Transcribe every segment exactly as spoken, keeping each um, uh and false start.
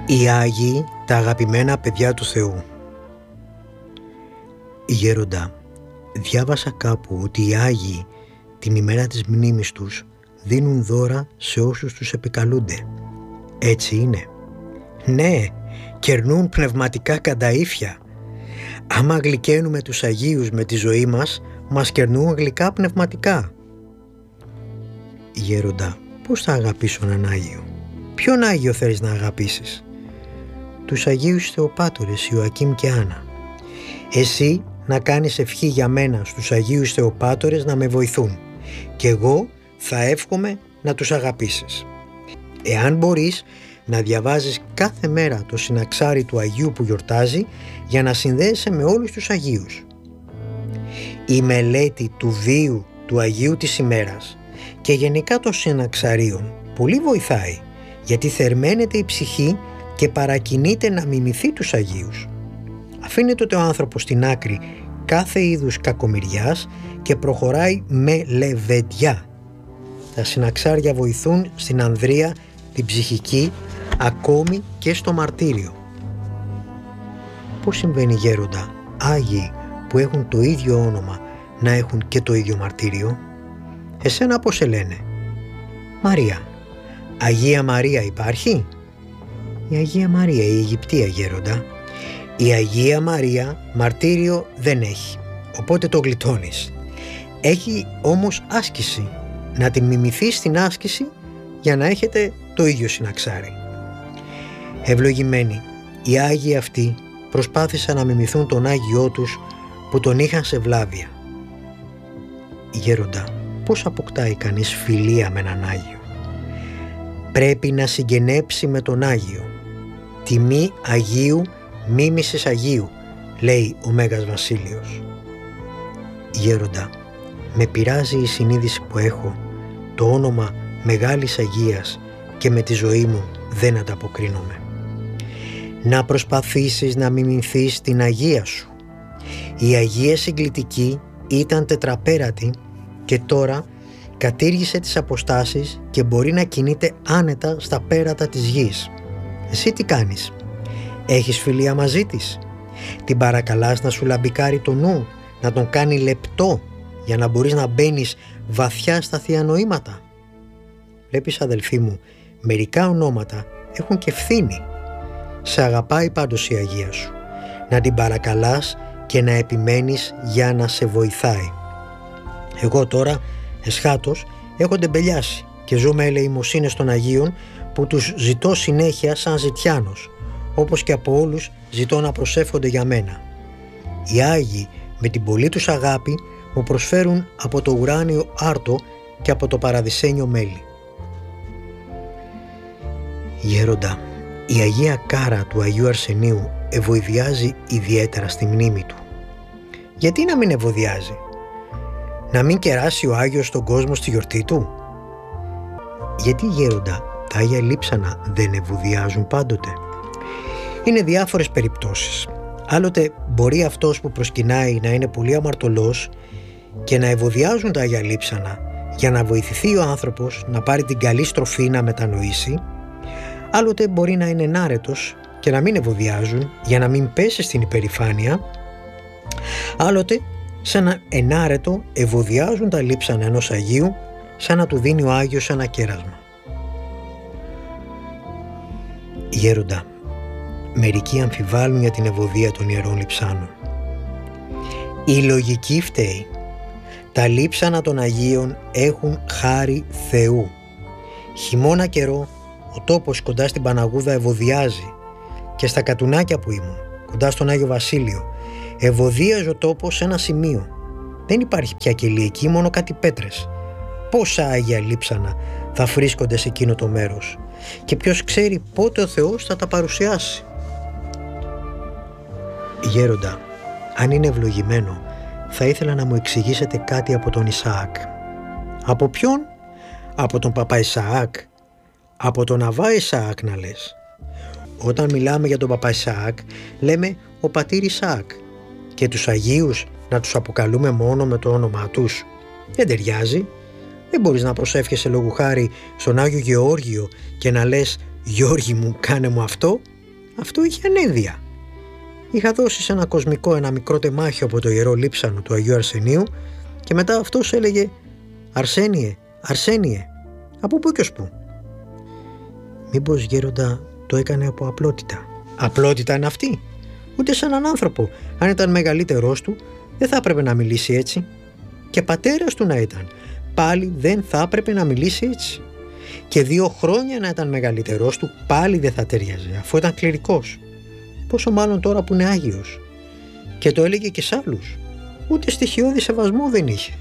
Οι Άγιοι, τα αγαπημένα παιδιά του Θεού. Γέροντα, διάβασα κάπου ότι οι Άγιοι την ημέρα της μνήμης τους δίνουν δώρα σε όσους τους επικαλούνται. Έτσι είναι? Ναι, κερνούν πνευματικά κανταΐφια. Άμα γλυκαίνουμε τους Αγίους με τη ζωή μας, μας κερνούν γλυκά πνευματικά. Γέροντα, πώς θα αγαπήσω έναν Άγιο? Ποιον Άγιο θέλεις να αγαπήσεις? Τους Αγίους Θεοπάτορες Ιωακήμ και Άννα. Εσύ να κάνεις ευχή για μένα στους Αγίους Θεοπάτορες να με βοηθούν και εγώ θα εύχομαι να τους αγαπήσεις. Εάν μπορείς, να διαβάζεις κάθε μέρα το συναξάρι του Αγίου που γιορτάζει για να συνδέεσαι με όλους τους Αγίους. Η μελέτη του βίου του Αγίου της ημέρας και γενικά των συναξαρίων πολύ βοηθάει, γιατί θερμαίνεται η ψυχή και παρακινείται να μιμηθεί τους Αγίους. Αφήνει τότε ο άνθρωπος στην άκρη κάθε είδους κακομοιριάς και προχωράει με λεβεντιά. Τα συναξάρια βοηθούν στην ανδρεία, την ψυχική, ακόμη και στο μαρτύριο. Πώς συμβαίνει, γέροντα, Άγιοι που έχουν το ίδιο όνομα να έχουν και το ίδιο μαρτύριο? Εσένα πώς σε λένε? Μαρία. Αγία Μαρία υπάρχει? Η Αγία Μαρία, η Αιγυπτία, γέροντα. Η Αγία Μαρία μαρτύριο δεν έχει, οπότε το γλιτώνεις. Έχει όμως άσκηση. Να την μιμηθείς στην άσκηση για να έχετε το ίδιο συναξάρι. Ευλογημένοι, οι Άγιοι αυτοί προσπάθησαν να μιμηθούν τον Άγιό τους που τον είχαν σε βλάβεια. Γέροντα, πώς αποκτάει κανείς φιλία με έναν Άγιο? Πρέπει να συγγενέψει με τον Άγιο. Τιμή Αγίου, μίμησης Αγίου, λέει ο Μέγας Βασίλειος. Γέροντα, με πειράζει η συνείδηση που έχω το όνομα Μεγάλης Αγίας και με τη ζωή μου δεν ανταποκρίνομαι. Να προσπαθήσεις να μιμηθείς την Αγία σου. Η Αγία Συγκλητική ήταν τετραπέρατη και τώρα κατήργησε τις αποστάσεις και μπορεί να κινείται άνετα στα πέρατα της γης. Εσύ τι κάνεις? Έχεις φιλία μαζί της? Την παρακαλάς να σου λαμπικάρει το νου, να τον κάνει λεπτό για να μπορείς να μπαίνεις βαθιά στα θεία νοήματα? Βλέπεις, αδελφοί μου, μερικά ονόματα έχουν και ευθύνη. Σε αγαπάει πάντως η Αγία σου. Να την παρακαλάς και να επιμένεις για να σε βοηθάει. Εγώ τώρα, εσχάτως, έχω ντεμπελιάσει και ζω με ελεημοσύνες των Αγίων που τους ζητώ συνέχεια σαν ζητιάνος, όπως και από όλους ζητώ να προσεύχονται για μένα. Οι Άγιοι με την πολλή τους αγάπη μου προσφέρουν από το ουράνιο άρτο και από το παραδεισένιο μέλι. Γέροντα, η Αγία Κάρα του Αγίου Αρσενίου ευωδιάζει ιδιαίτερα στη μνήμη του. Γιατί να μην ευωδιάζει? Να μην κεράσει ο Άγιος τον κόσμο στη γιορτή του? Γιατί, γέροντα, τα Άγια Λείψανα δεν ευωδιάζουν πάντοτε? Είναι διάφορες περιπτώσεις. Άλλοτε μπορεί αυτός που προσκυνάει να είναι πολύ αμαρτωλός και να ευωδιάζουν τα Άγια Λείψανα για να βοηθηθεί ο άνθρωπος να πάρει την καλή στροφή να μετανοήσει. Άλλοτε μπορεί να είναι ενάρετος και να μην ευωδιάζουν για να μην πέσει στην υπερηφάνεια. Άλλοτε σε ένα ενάρετο ευωδιάζουν τα λείψανα ενός Αγίου σαν να του δίνει ο Άγιος ένα κέρασμα. Γέροντα, μερικοί αμφιβάλλουν για την ευωδία των Ιερών Λειψάνων. Η λογική φταίει. Τα λείψανα των Αγίων έχουν χάρη Θεού. Χειμώνα καιρό ο τόπος κοντά στην Παναγούδα ευωδιάζει και στα Κατουνάκια που ήμουν, κοντά στον Άγιο Βασίλειο, ευωδίαζε ο τόπος σε ένα σημείο. Δεν υπάρχει πια κελί εκεί, μόνο κάτι πέτρες. Πόσα Άγια Λείψανα θα βρίσκονται σε εκείνο το μέρος και ποιος ξέρει πότε ο Θεός θα τα παρουσιάσει. Γέροντα, αν είναι ευλογημένο, θα ήθελα να μου εξηγήσετε κάτι από τον Ισαάκ. Από ποιον? Από τον παπά Ισαάκ? Από τον Αβά Ισαάκ να λες? Όταν μιλάμε για τον παπά Ισαάκ, λέμε ο πατήρ Ισαάκ και τους Αγίους να τους αποκαλούμε μόνο με το όνομά τους. Δεν ταιριάζει. Δεν μπορείς να προσεύχεσαι λόγου χάρη στον Άγιο Γεώργιο και να λες «Γιώργη μου, κάνε μου αυτό». Αυτό είχε ανέδεια. Είχα δώσει σε ένα κοσμικό ένα μικρό τεμάχιο από το ιερό λείψανο του Αγίου Αρσενίου και μετά αυτός έλεγε «Αρσένιε, Αρσένιε, από πού και ως πού?» Μήπως, γέροντα, το έκανε από απλότητα? Απλότητα είναι αυτή? Ούτε σαν έναν άνθρωπο, αν ήταν μεγαλύτερός του, δεν θα έπρεπε να μιλήσει έτσι. Και πατέρας του να ήταν, πάλι δεν θα έπρεπε να μιλήσει έτσι. Και δύο χρόνια να ήταν μεγαλύτερός του, πάλι δεν θα ταιριάζει, αφού ήταν κληρικός. Πόσο μάλλον τώρα που είναι Άγιος. Και το έλεγε και σ' άλλους. Ούτε στοιχειώδη σεβασμό δεν είχε.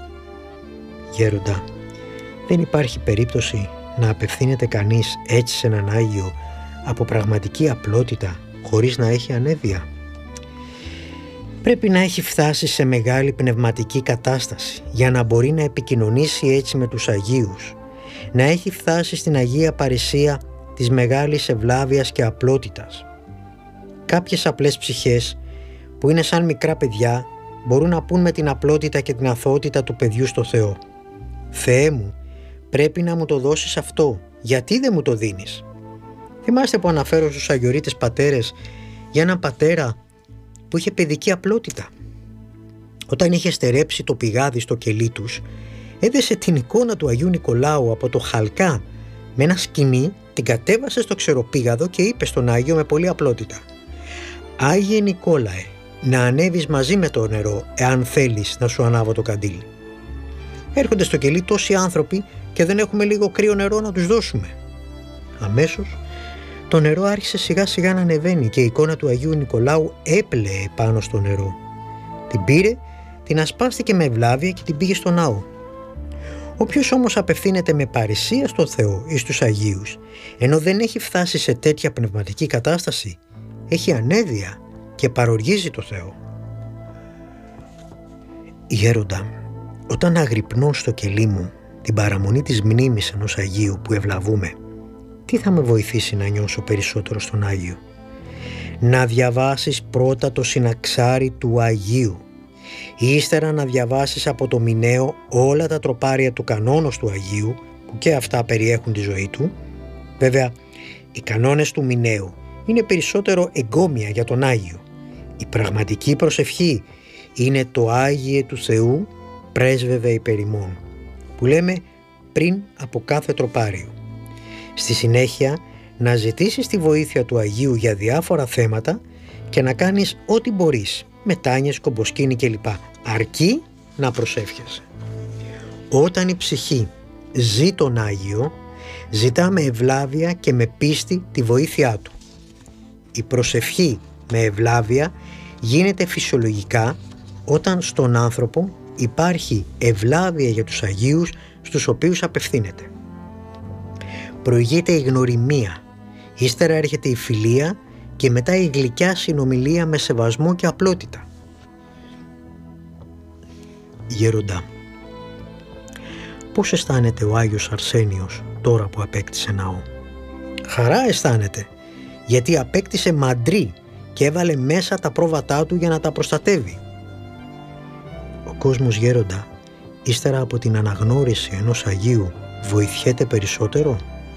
Γέροντα, δεν υπάρχει περίπτωση να απευθύνεται κανείς έτσι σε έναν Άγιο από πραγματική απλότητα, χωρίς να έχει ανέβεια? Πρέπει να έχει φτάσει σε μεγάλη πνευματική κατάσταση για να μπορεί να επικοινωνήσει έτσι με τους Αγίους, να έχει φτάσει στην Αγία Παρησία της μεγάλης ευλάβειας και απλότητας. Κάποιες απλές ψυχές που είναι σαν μικρά παιδιά μπορούν να πούν με την απλότητα και την αθωότητα του παιδιού στο Θεό «Θεέ μου, πρέπει να μου το δώσεις αυτό, γιατί δεν μου το δίνεις?» Θυμάστε που αναφέρω στους Αγιορείτες πατέρες για έναν πατέρα που είχε παιδική απλότητα. Όταν είχε στερέψει το πηγάδι στο κελί τους, έδεσε την εικόνα του Αγίου Νικολάου από το χαλκά με ένα σκοινί, την κατέβασε στο ξεροπήγαδο και είπε στον Άγιο με πολλή απλότητα «Άγιε Νικόλαε, να ανέβεις μαζί με το νερό εάν θέλεις να σου ανάβω το καντήλι». Έρχονται στο κελί τόσοι άνθρωποι και δεν έχουμε λίγο κρύο νερό να τους δώσουμε. Αμέσως το νερό άρχισε σιγά σιγά να ανεβαίνει και η εικόνα του Αγίου Νικολάου έπλεε πάνω στο νερό. Την πήρε, την ασπάστηκε με ευλάβεια και την πήγε στο ναό. Όποιος όμως απευθύνεται με παρησία στον Θεό ή στους Αγίους, ενώ δεν έχει φτάσει σε τέτοια πνευματική κατάσταση, έχει ανέδεια και παροργίζει το Θεό. Γέροντα, όταν αγρυπνώ στο κελί μου την παραμονή της μνήμης ενός Αγίου που ευλαβούμε, τι θα με βοηθήσει να νιώσω περισσότερο στον Άγιο? Να διαβάσεις πρώτα το συναξάρι του Αγίου, ύστερα να διαβάσεις από το μηναίο όλα τα τροπάρια του κανόνος του Αγίου, που και αυτά περιέχουν τη ζωή του. Βέβαια, οι κανόνες του μηναίου είναι περισσότερο εγκόμια για τον Άγιο. Η πραγματική προσευχή είναι το Άγιε του Θεού πρέσβευε υπέρ ημών, που λέμε πριν από κάθε τροπάριο. Στη συνέχεια να ζητήσεις τη βοήθεια του Αγίου για διάφορα θέματα και να κάνεις ό,τι μπορείς, μετάνιες, κομποσκήνη κλπ, αρκεί να προσεύχεσαι. Όταν η ψυχή ζει τον Άγιο, ζητά με ευλάβεια και με πίστη τη βοήθειά του. Η προσευχή με ευλάβεια γίνεται φυσιολογικά όταν στον άνθρωπο υπάρχει ευλάβεια για τους Αγίους στους οποίους απευθύνεται. Προηγείται η γνωριμία, ύστερα έρχεται η φιλία και μετά η γλυκιά συνομιλία με σεβασμό και απλότητα. Γέροντα, πώς αισθάνεται ο Άγιος Αρσένιος τώρα που απέκτησε ναό? Χαρά αισθάνεται, γιατί απέκτησε μαντρί και έβαλε μέσα τα πρόβατά του για να τα προστατεύει. Ο κόσμος, γέροντα, ύστερα από την αναγνώριση ενός Αγίου, βοηθιέται περισσότερο?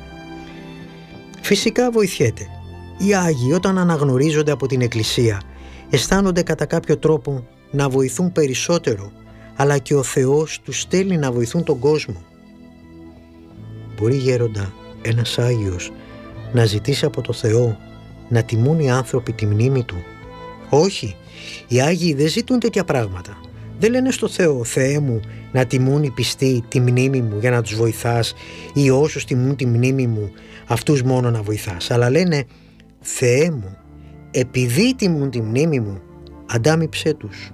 Φυσικά βοηθιέται. Οι Άγιοι όταν αναγνωρίζονται από την Εκκλησία αισθάνονται κατά κάποιο τρόπο να βοηθούν περισσότερο, αλλά και ο Θεός τους στέλνει να βοηθούν τον κόσμο. Μπορεί, γέροντα, ένας Άγιος να ζητήσει από το Θεό να τιμούν οι άνθρωποι τη μνήμη του? Όχι, οι Άγιοι δεν ζητούν τέτοια πράγματα. Δεν λένε στο Θεό «Θεέ μου, να τιμούν οι πιστοί τη μνήμη μου για να τους βοηθάς» ή «όσους τιμούν τη μνήμη μου, αυτούς μόνο να βοηθάς», αλλά λένε «Θεέ μου, επειδή τιμούν τη μνήμη μου, αντάμιψέ τους».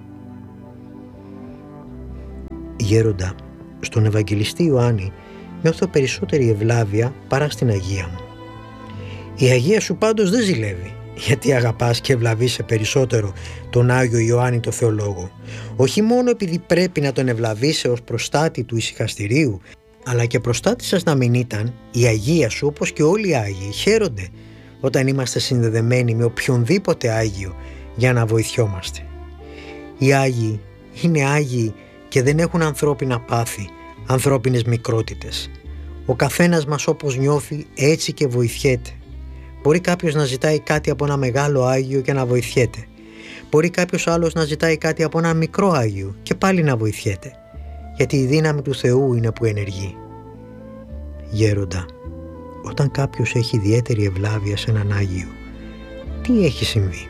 Γέροντα, στον Ευαγγελιστή Ιωάννη νιώθω περισσότερη ευλάβεια παρά στην Αγία μου. Η Αγία σου πάντως δεν ζηλεύει, γιατί αγαπάς και ευλαβείσαι περισσότερο τον Άγιο Ιωάννη το Θεολόγο, όχι μόνο επειδή πρέπει να τον ευλαβείσαι ως προστάτη του ησυχαστηρίου, αλλά και προστάτη σας να μην ήταν, η Αγία σου όπως και όλοι οι Άγιοι χαίρονται όταν είμαστε συνδεδεμένοι με οποιονδήποτε Άγιο για να βοηθιόμαστε. Οι Άγιοι είναι Άγιοι και δεν έχουν ανθρώπινα πάθη, ανθρώπινες μικρότητες. Ο καθένας μας όπως νιώθει έτσι και βοηθιέται. Μπορεί κάποιος να ζητάει κάτι από ένα μεγάλο Άγιο και να βοηθιέται. Μπορεί κάποιος άλλος να ζητάει κάτι από ένα μικρό Άγιο και πάλι να βοηθιέται. Γιατί η δύναμη του Θεού είναι που ενεργεί. Γέροντα, όταν κάποιος έχει ιδιαίτερη ευλάβεια σε έναν Άγιο, τι έχει συμβεί?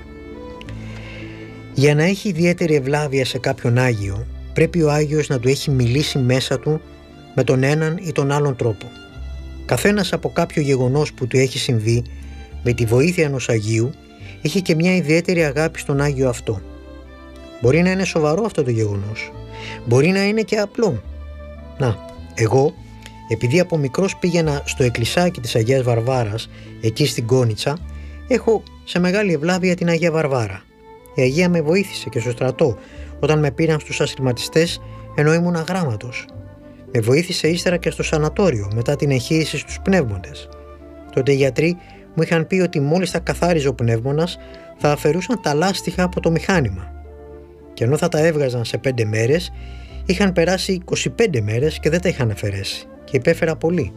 Για να έχει ιδιαίτερη ευλάβεια σε κάποιον Άγιο, πρέπει ο Άγιος να του έχει μιλήσει μέσα του με τον έναν ή τον άλλον τρόπο. Καθένας από κάποιο γεγονός που του έχει συμβεί, με τη βοήθεια ενός Αγίου, έχει και μια ιδιαίτερη αγάπη στον Άγιο αυτό. Μπορεί να είναι σοβαρό αυτό το γεγονός. Μπορεί να είναι και απλό. Να, εγώ, επειδή από μικρός πήγαινα στο εκκλησάκι της Αγίας Βαρβάρας, εκεί στην Κόνιτσα, έχω σε μεγάλη ευλάβεια την Αγία Βαρβάρα. Η Αγία με βοήθησε και στο στρατό, όταν με πήραν στους ασυρματιστές ενώ ήμουν αγράμματος. Με βοήθησε ύστερα και στο σανατόριο, μετά την εγχείρηση στους πνεύμοντες. Τότε οι γιατροί μου είχαν πει ότι μόλις θα καθάριζε ο πνεύμονας, θα αφαιρούσαν τα λάστιχα από το μηχάνημα. Και ενώ θα τα έβγαζαν σε πέντε μέρες, είχαν περάσει είκοσι πέντε μέρες και δεν τα είχαν αφαιρέσει και υπέφερα πολύ.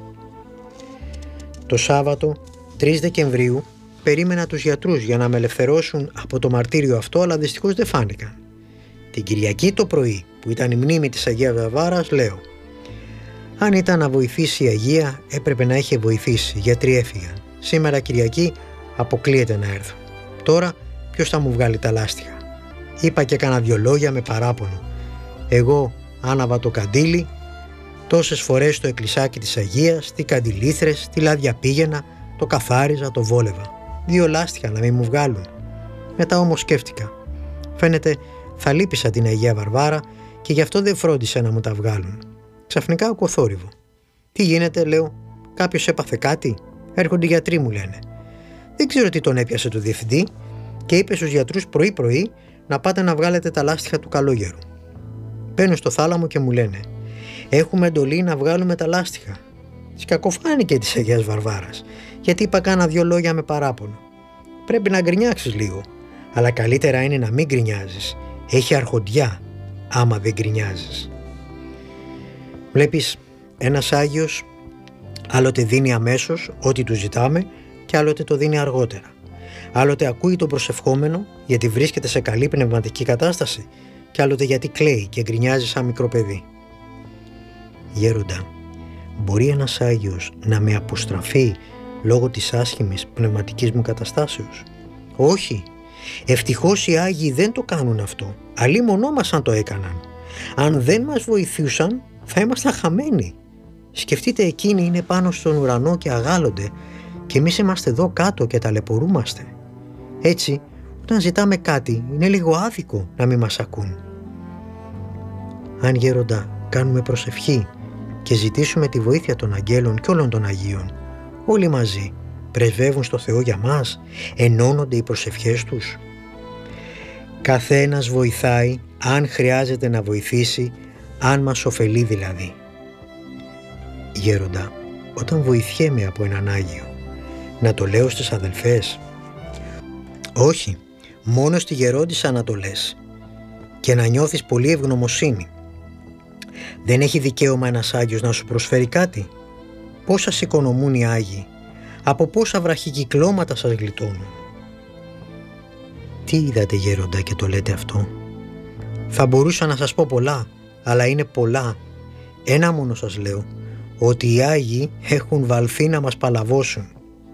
Το Σάββατο, τρεις Δεκεμβρίου, περίμενα τους γιατρούς για να με ελευθερώσουν από το μαρτύριο αυτό, αλλά δυστυχώς δεν φάνηκαν. Την Κυριακή το πρωί, που ήταν η μνήμη της Αγίας Βαρβάρας, λέω: αν ήταν να βοηθήσει η Αγία, έπρεπε να είχε βοηθήσει, γιατροί έφυγαν. Σήμερα Κυριακή αποκλείεται να έρθω. Τώρα ποιος θα μου βγάλει τα λάστιχα? Είπα και κάνα δυο λόγια με παράπονο. Εγώ άναβα το καντήλι, τόσες φορές στο εκκλησάκι της Αγίας, τι καντιλήθρες, τι λάδια πήγαινα, το καθάριζα, το βόλευα. Δύο λάστιχα να μην μου βγάλουν. Μετά όμως σκέφτηκα. Φαίνεται θα λύπησα την Αγία Βαρβάρα και γι' αυτό δεν φρόντισε να μου τα βγάλουν. Ξαφνικά ακούω θόρυβο. Τι γίνεται, λέω, κάποιος έπαθε κάτι? Έρχονται οι γιατροί, μου λένε. Δεν ξέρω τι τον έπιασε το διευθυντή και είπε στους γιατρούς πρωί-πρωί να πάτε να βγάλετε τα λάστιχα του καλόγερου. Μπαίνουν στο θάλαμο και μου λένε: έχουμε εντολή να βγάλουμε τα λάστιχα. Της κακοφάνηκε της Αγίας Βαρβάρας, γιατί είπα κάνα δυο λόγια με παράπονο. Πρέπει να γκρινιάξεις λίγο, αλλά καλύτερα είναι να μην γκρινιάζεις. Έχει αρχοντιά άμα δεν γκρινιάζεις. Βλέπεις, ένας Άγιος άλλοτε δίνει αμέσως ό,τι του ζητάμε και άλλοτε το δίνει αργότερα. Άλλοτε ακούει τον προσευχόμενο γιατί βρίσκεται σε καλή πνευματική κατάσταση και άλλοτε γιατί κλαίει και γκρινιάζει σαν μικρό παιδί. Γέροντα, μπορεί ένας Άγιος να με αποστραφεί λόγω της άσχημης πνευματικής μου καταστάσεως? Όχι. Ευτυχώς οι Άγιοι δεν το κάνουν αυτό. Αλλήμονό μας αν το έκαναν. Αν δεν μας βοηθούσαν θα ήμασταν χαμένοι. Σκεφτείτε, εκείνοι είναι πάνω στον ουρανό και αγάλλονται και εμείς είμαστε εδώ κάτω και ταλαιπωρούμαστε. Έτσι, όταν ζητάμε κάτι, είναι λίγο άδικο να μην μας ακούν. Αν, Γέροντα, κάνουμε προσευχή και ζητήσουμε τη βοήθεια των αγγέλων και όλων των Αγίων, όλοι μαζί πρεσβεύουν στο Θεό για μας, ενώνονται οι προσευχές τους. Καθένας βοηθάει αν χρειάζεται να βοηθήσει, αν μας ωφελεί δηλαδή. Γέροντα, όταν βοηθιέμαι από έναν Άγιο, να το λέω στις αδελφές? Όχι, μόνο στη γερόντισσα να το λες και να νιώθεις πολύ ευγνωμοσύνη. Δεν έχει δικαίωμα ένας Άγιος να σου προσφέρει κάτι? Πώς σας οικονομούν οι Άγιοι? Από πόσα βραχικυκλώματα σας γλιτώνουν? Τι είδατε, Γέροντα, και το λέτε αυτό? Θα μπορούσα να σας πω πολλά, αλλά είναι πολλά. Ένα μόνο σας λέω, ότι οι Άγιοι έχουν βαλθεί να μας παλαβώσουν.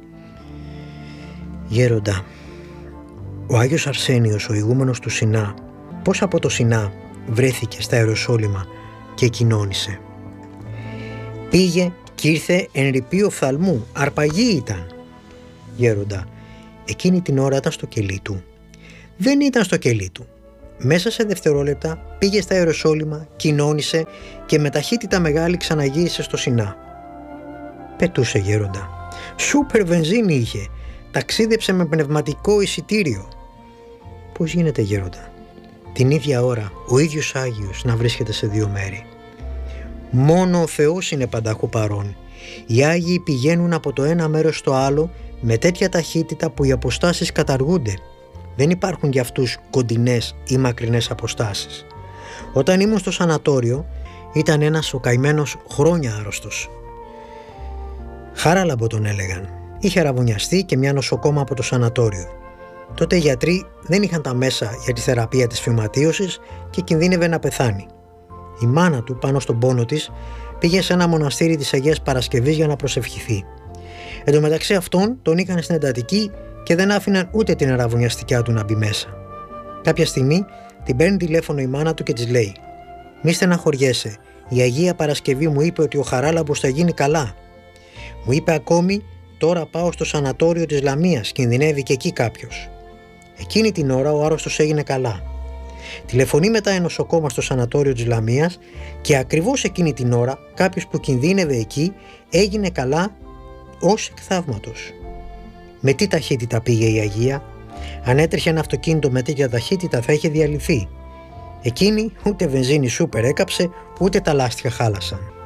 Γέροντα, ο Άγιος Αρσένιος, ο ηγούμενος του Σινά, πώς από το Σινά βρέθηκε στα Ιεροσόλυμα και κοινώνησε? Πήγε κι ήρθε εν ρηπείο φθαλμού, αρπαγή ήταν. Γέροντα, εκείνη την ώρα ήταν στο κελί του? Δεν ήταν στο κελί του. Μέσα σε δευτερόλεπτα πήγε στα Ιεροσόλυμα, κοινώνησε και με ταχύτητα μεγάλη ξαναγύρισε στο Σινά. Πετούσε, Γέροντα. Σούπερ βενζίνη είχε. Ταξίδεψε με πνευματικό εισιτήριο. Πώς γίνεται, Γέροντα, την ίδια ώρα ο ίδιος Άγιος να βρίσκεται σε δύο μέρη? Μόνο ο Θεός είναι πανταχού παρόν. Οι Άγιοι πηγαίνουν από το ένα μέρος στο άλλο με τέτοια ταχύτητα που οι αποστάσεις καταργούνται. Δεν υπάρχουν για αυτούς κοντινές ή μακρινές αποστάσεις. Όταν ήμουν στο σανατόριο, ήταν ένας ο καημένος χρόνια άρρωστος. Χάραλαμπο τον έλεγαν. Είχε αραβωνιαστεί και μια νοσοκόμα από το σανατόριο. Τότε οι γιατροί δεν είχαν τα μέσα για τη θεραπεία της φυματίωσης και κινδύνευε να πεθάνει. Η μάνα του, πάνω στον πόνο της, πήγε σε ένα μοναστήρι της Αγίας Παρασκευής για να προσευχηθεί. Εν τω μεταξύ αυτόν τον είχαν στην εντατική και δεν άφηναν ούτε την αραβωνιαστικιά του να μπει μέσα. Κάποια στιγμή την παίρνει τηλέφωνο η μάνα του και της λέει: «Μη στεναχωριέσαι, η Αγία Παρασκευή μου είπε ότι ο Χαράλαμπος θα γίνει καλά. Μου είπε ακόμη, τώρα πάω στο σανατόριο της Λαμίας, κινδυνεύει και εκεί κάποιος». Εκείνη την ώρα ο άρρωστος έγινε καλά. Τηλεφωνεί μετά ένα νοσοκόμα στο σανατόριο της Λαμίας και ακριβώς εκείνη την ώρα κάποιος που κινδύνευε εκεί έγινε καλά ως εκ θαύματος. Με τι ταχύτητα πήγε η Αγία? Αν έτρεχε ένα αυτοκίνητο με τέτοια ταχύτητα θα είχε διαλυθεί. Εκείνη ούτε βενζίνη σούπερ έκαψε, ούτε τα λάστιχα χάλασαν.